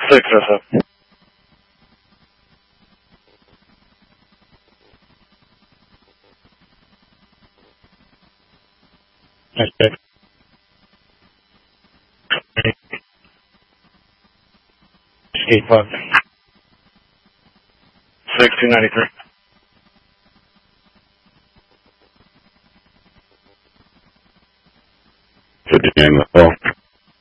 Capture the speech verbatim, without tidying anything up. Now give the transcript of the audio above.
six S F. Okay. Eight five. Six two ninety three. Did you name the call?